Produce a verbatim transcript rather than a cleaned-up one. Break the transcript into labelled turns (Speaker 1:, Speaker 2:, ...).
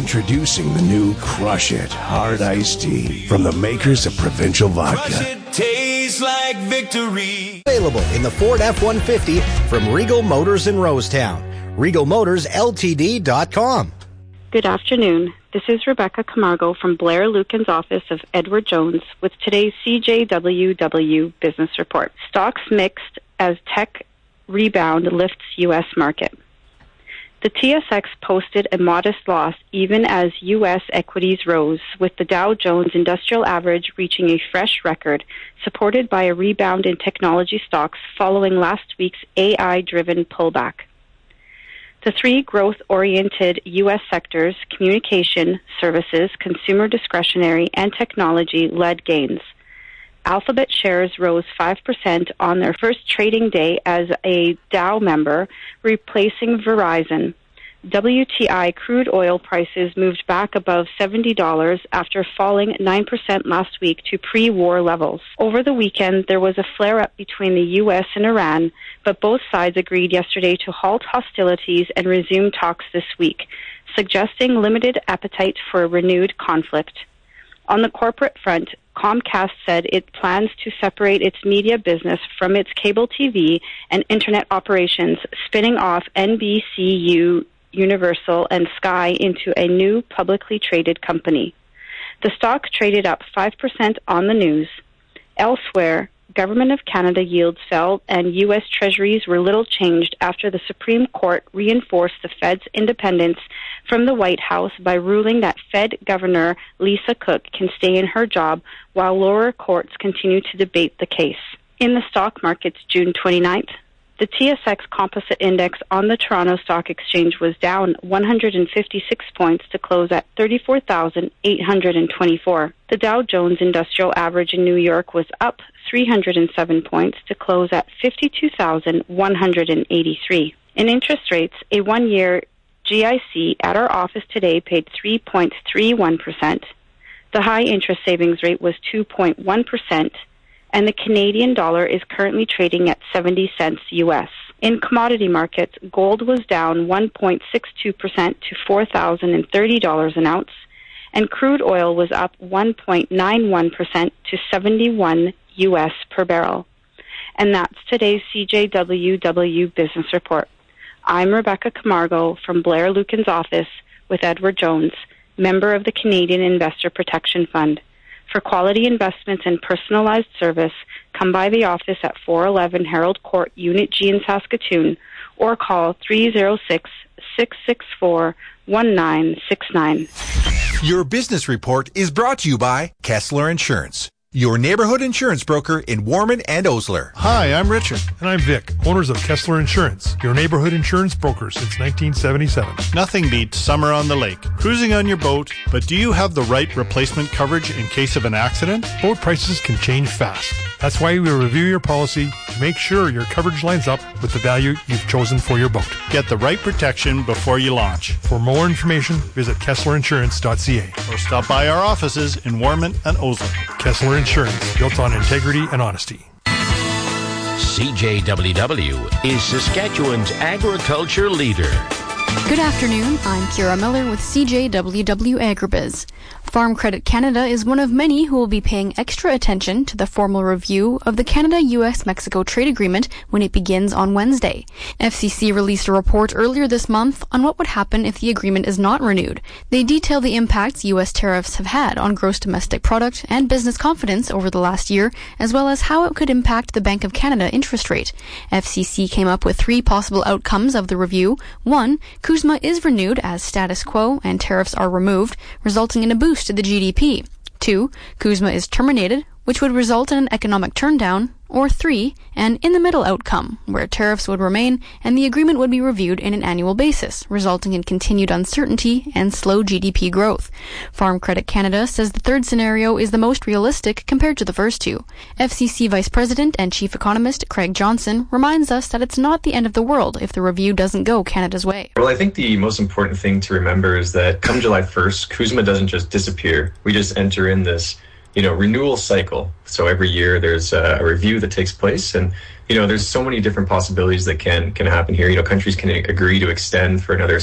Speaker 1: Introducing the new Crush It Hard Iced Tea from the makers of Provincial Vodka.
Speaker 2: Crush it, tastes like victory.
Speaker 3: Available in the Ford F one fifty from Regal Motors in Rosetown. Regal Motors L T D dot com.
Speaker 4: Good afternoon. This is Rebecca Camargo from Blair Lucan's office of Edward Jones with today's C J W W Business Report. Stocks mixed as tech rebound lifts U S market. The T S X posted a modest loss even as U S equities rose, with the Dow Jones Industrial Average reaching a fresh record, supported by a rebound in technology stocks following last week's A I-driven pullback. The three growth-oriented U S sectors, communication, services, consumer discretionary, and technology, led gains. Alphabet shares rose five percent on their first trading day as a Dow member, replacing Verizon. W T I crude oil prices moved back above seventy dollars after falling nine percent last week to pre-war levels. Over the weekend, there was a flare-up between the U S and Iran, but both sides agreed yesterday to halt hostilities and resume talks this week, suggesting limited appetite for a renewed conflict. On the corporate front, Comcast said it plans to separate its media business from its cable T V and internet operations, spinning off N B C U, Universal, and Sky into a new publicly traded company. The stock traded up five percent on the news. Elsewhere, Government of Canada yields fell and U S Treasuries were little changed after the Supreme Court reinforced the Fed's independence from the White House by ruling that Fed Governor Lisa Cook can stay in her job while lower courts continue to debate the case. In the stock markets June twenty-ninth, the T S X Composite Index on the Toronto Stock Exchange was down one hundred fifty-six points to close at thirty-four thousand eight hundred twenty-four. The Dow Jones Industrial Average in New York was up three hundred seven points to close at fifty-two thousand one hundred eighty-three. In interest rates, a one-year G I C at our office today paid three point three one percent. The high interest savings rate was two point one percent. And the Canadian dollar is currently trading at seventy cents U S. In commodity markets, gold was down one point six two percent to four thousand thirty dollars an ounce, and crude oil was up one point nine one percent to seventy-one U S per barrel. And that's today's C J W W Business Report. I'm Rebecca Camargo from Blair Lucan's office with Edward Jones, member of the Canadian Investor Protection Fund. For quality investments and personalized service, come by the office at four eleven Harold Court, Unit G in Saskatoon, or call three oh six, six six four, one nine six nine.
Speaker 5: Your business report is brought to you by Kessler Insurance, your neighborhood insurance broker in Warman and Osler.
Speaker 6: Hi, I'm Richard. And I'm Vic, owners of Kessler Insurance, your neighborhood insurance broker since nineteen seventy-seven.
Speaker 7: Nothing beats summer on the lake, cruising on your boat, but do you have the right replacement coverage in case of an accident?
Speaker 6: Boat prices can change fast. That's why we review your policy to make sure your coverage lines up with the value you've chosen for your boat.
Speaker 7: Get the right protection before you launch.
Speaker 6: For more information, visit kessler insurance dot c a
Speaker 7: or stop by our offices in Warman and Osler.
Speaker 6: Kessler Insurance, built on integrity and honesty.
Speaker 8: C J W W is Saskatchewan's agriculture leader.
Speaker 9: Good afternoon, I'm Kira Miller with C J W W Agribiz. Farm Credit Canada is one of many who will be paying extra attention to the formal review of the Canada-U S Mexico trade agreement when it begins on Wednesday. F C C released a report earlier this month on what would happen if the agreement is not renewed. They detail the impacts U S tariffs have had on gross domestic product and business confidence over the last year, as well as how it could impact the Bank of Canada interest rate. F C C came up with three possible outcomes of the review. One, CUSMA is renewed as status quo and tariffs are removed, resulting in a boost to the G D P. Two, CUSMA is terminated, which would result in an economic turndown. Or three, an in-the-middle outcome, where tariffs would remain and the agreement would be reviewed in an annual basis, resulting in continued uncertainty and slow G D P growth. Farm Credit Canada says the third scenario is the most realistic compared to the first two. F C C Vice President and Chief Economist Craig Johnson reminds us that it's not the end of the world if the review doesn't go Canada's way.
Speaker 10: Well, I think the most important thing to remember is that come July first, CUSMA doesn't just disappear. We just enter in this you know, renewal cycle. So every year there's a review that takes place, and you know, there's so many different possibilities that can can happen here. You know, countries can agree to extend for another